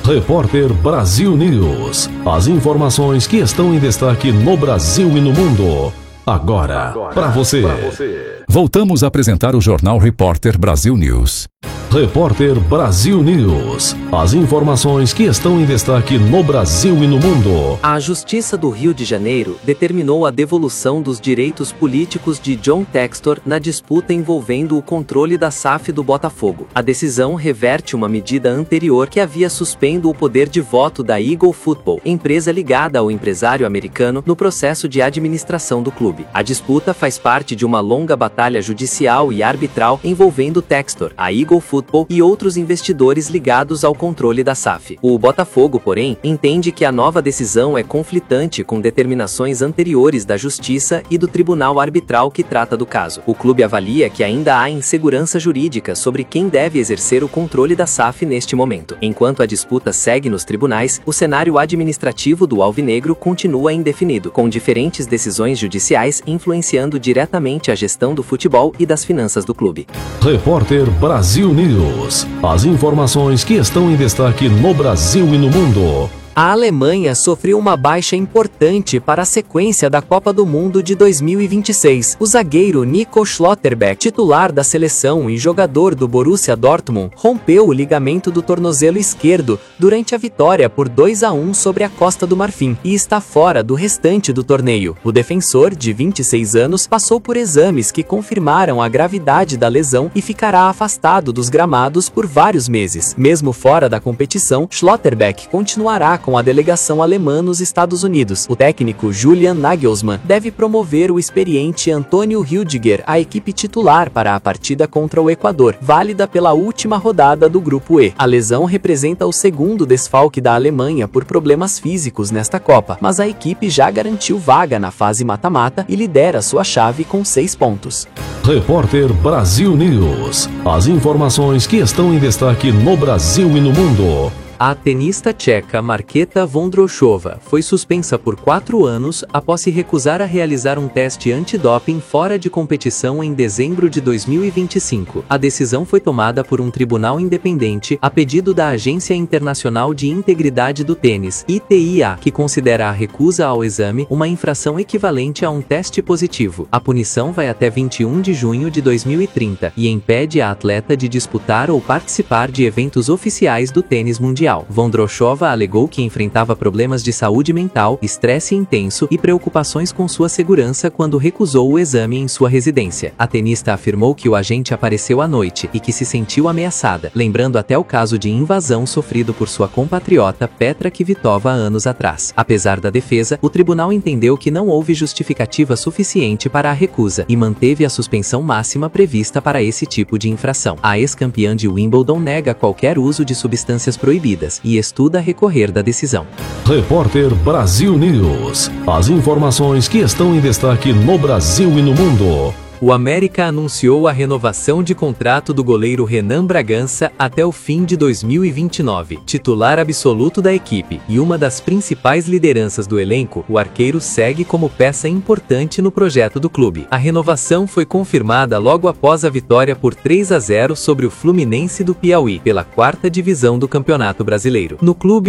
Repórter Brasil News. As informações que estão em destaque no Brasil e no mundo. Agora para você. Voltamos a apresentar o Jornal Repórter Brasil News. Repórter Brasil News. As informações que estão em destaque no Brasil e no mundo. A Justiça do Rio de Janeiro determinou a devolução dos direitos políticos de John Textor na disputa envolvendo o controle da SAF do Botafogo. A decisão reverte uma medida anterior que havia suspenso o poder de voto da Eagle Football, empresa ligada ao empresário americano, no processo de administração do clube. A disputa faz parte de uma longa batalha judicial e arbitral envolvendo Textor, a Eagle Football e outros investidores ligados ao controle da SAF. O Botafogo, porém, entende que a nova decisão é conflitante com determinações anteriores da Justiça e do Tribunal Arbitral que trata do caso. O clube avalia que ainda há insegurança jurídica sobre quem deve exercer o controle da SAF neste momento. Enquanto a disputa segue nos tribunais, o cenário administrativo do Alvinegro continua indefinido, com diferentes decisões judiciais influenciando diretamente a gestão do futebol e das finanças do clube. Repórter Brasil News. As informações que estão em destaque no Brasil e no mundo. A Alemanha sofreu uma baixa importante para a sequência da Copa do Mundo de 2026. O zagueiro Nico Schlotterbeck, titular da seleção e jogador do Borussia Dortmund, rompeu o ligamento do tornozelo esquerdo durante a vitória por 2-1 sobre a Costa do Marfim e está fora do restante do torneio. O defensor, de 26 anos, passou por exames que confirmaram a gravidade da lesão e ficará afastado dos gramados por vários meses. Mesmo fora da competição, Schlotterbeck continuará com a delegação alemã nos Estados Unidos. O técnico Julian Nagelsmann deve promover o experiente Antônio Rüdiger à equipe titular para a partida contra o Equador, válida pela última rodada do Grupo E. A lesão representa o segundo desfalque da Alemanha por problemas físicos nesta Copa, mas a equipe já garantiu vaga na fase mata-mata e lidera sua chave com 6 pontos. Repórter Brasil News. As informações que estão em destaque no Brasil e no mundo. A tenista tcheca Markéta Vondrousova foi suspensa por 4 anos após se recusar a realizar um teste antidoping fora de competição em dezembro de 2025. A decisão foi tomada por um tribunal independente a pedido da Agência Internacional de Integridade do Tênis, ITIA, que considera a recusa ao exame uma infração equivalente a um teste positivo. A punição vai até 21 de junho de 2030 e impede a atleta de disputar ou participar de eventos oficiais do tênis mundial. Vondrousova alegou que enfrentava problemas de saúde mental, estresse intenso e preocupações com sua segurança quando recusou o exame em sua residência. A tenista afirmou que o agente apareceu à noite e que se sentiu ameaçada, lembrando até o caso de invasão sofrido por sua compatriota Petra Kvitova anos atrás. Apesar da defesa, o tribunal entendeu que não houve justificativa suficiente para a recusa e manteve a suspensão máxima prevista para esse tipo de infração. A ex-campeã de Wimbledon nega qualquer uso de substâncias proibidas e estuda recorrer da decisão. Repórter Brasil News. As informações que estão em destaque no Brasil e no mundo. O América anunciou a renovação de contrato do goleiro Renan Bragança até o fim de 2029. Titular absoluto da equipe e uma das principais lideranças do elenco, o arqueiro segue como peça importante no projeto do clube. A renovação foi confirmada logo após a vitória por 3-0 sobre o Fluminense do Piauí, pela 4ª divisão do Campeonato Brasileiro. No clube